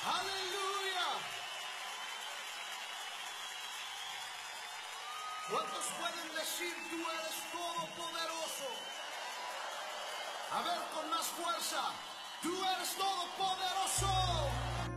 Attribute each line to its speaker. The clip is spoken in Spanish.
Speaker 1: Aleluya. ¿Cuántos pueden decir tú eres todopoderoso? A ver, con más fuerza. Tú eres todopoderoso.